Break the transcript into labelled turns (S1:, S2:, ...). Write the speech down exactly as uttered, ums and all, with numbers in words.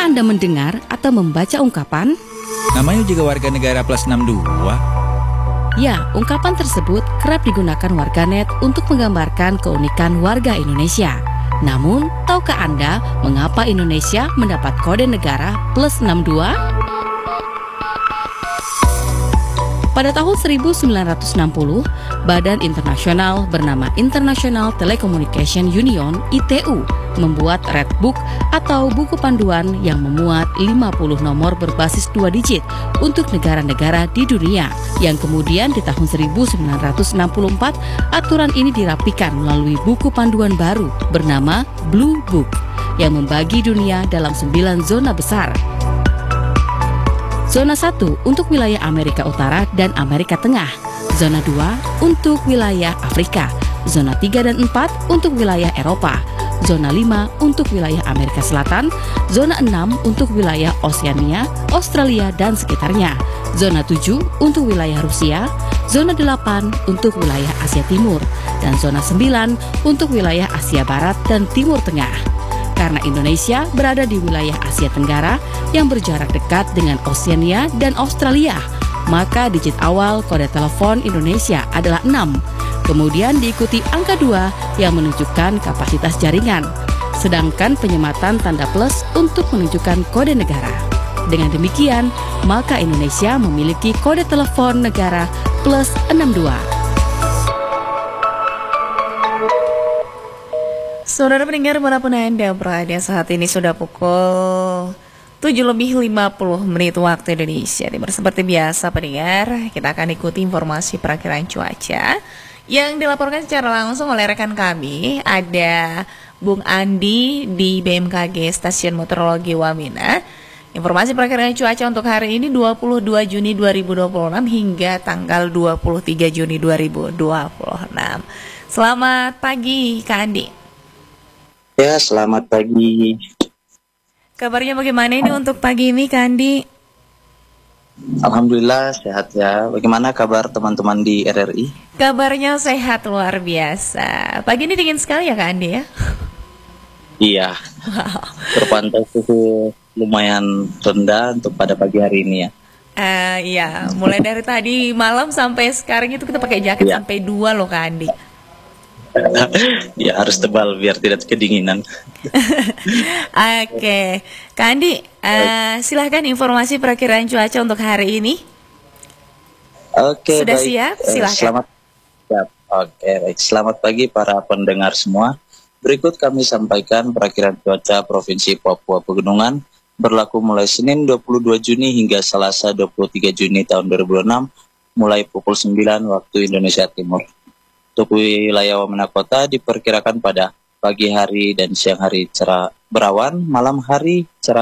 S1: Pernahkah Anda mendengar atau membaca ungkapan?
S2: Namanya juga warga negara plus enam dua.
S1: Ya, ungkapan tersebut kerap digunakan warganet untuk menggambarkan keunikan warga Indonesia. Namun, tahukah Anda mengapa Indonesia mendapat kode negara plus enam dua? Pada tahun seribu sembilan ratus enam puluh, badan internasional bernama International Telecommunication Union (I T U) membuat Red Book atau buku panduan yang memuat lima puluh nomor berbasis dua digit untuk negara-negara di dunia. Yang kemudian di tahun seribu sembilan ratus enam puluh empat, aturan ini dirapikan melalui buku panduan baru bernama Blue Book yang membagi dunia dalam sembilan zona besar. Zona satu untuk wilayah Amerika Utara dan Amerika Tengah. Zona dua untuk wilayah Afrika. Zona tiga dan empat untuk wilayah Eropa. Zona lima untuk wilayah Amerika Selatan. Zona enam untuk wilayah Oseania, Australia dan sekitarnya. Zona tujuh untuk wilayah Rusia. Zona delapan untuk wilayah Asia Timur. Dan zona sembilan untuk wilayah Asia Barat dan Timur Tengah. Karena Indonesia berada di wilayah Asia Tenggara yang berjarak dekat dengan Oseania dan Australia, maka digit awal kode telepon Indonesia adalah enam. Kemudian diikuti angka dua yang menunjukkan kapasitas jaringan, sedangkan penyematan tanda plus untuk menunjukkan kode negara. Dengan demikian, maka Indonesia memiliki kode telepon negara plus enam dua.
S3: Saudara pendengar manapun Anda berada, saat ini sudah pukul tujuh lebih lima puluh menit waktu Indonesia Timur. Seperti biasa pendengar, kita akan ikuti informasi perakiraan cuaca yang dilaporkan secara langsung oleh rekan kami. Ada Bung Andi di B M K G Stasiun Meteorologi Wamena. Informasi perakiraan cuaca untuk hari ini dua puluh dua Juni dua ribu dua puluh enam hingga tanggal dua puluh tiga Juni dua ribu dua puluh enam. Selamat pagi Kak Andi.
S4: Ya, selamat pagi.
S3: Kabarnya bagaimana ini untuk pagi ini, Kak Andi?
S4: Alhamdulillah sehat ya. Bagaimana kabar teman-teman di R R I?
S3: Kabarnya sehat luar biasa. Pagi ini dingin sekali ya, Kak Andi ya?
S4: Iya. Wow. Terpantau suhu lumayan rendah untuk pada pagi hari ini ya.
S3: Uh, iya, mulai dari tadi malam sampai sekarang itu kita pakai jaket ya. Sampai dua loh, Kak Andi.
S4: Ya harus tebal biar tidak kedinginan.
S3: Oke, okay. Kak Andi, uh, silahkan informasi perakiraan cuaca untuk hari ini.
S4: Oke, okay,
S3: sudah
S4: baik.
S3: siap? Silahkan.
S4: Selamat siap. Oke, okay, baik. Selamat pagi para pendengar semua. Berikut kami sampaikan perakiraan cuaca Provinsi Papua Pegunungan berlaku mulai Senin dua puluh dua Juni hingga Selasa dua puluh tiga Juni tahun dua ribu enam, mulai pukul sembilan waktu Indonesia Timur. Untuk wilayah Wamena Kota diperkirakan pada pagi hari dan siang hari cerah berawan, malam hari cerah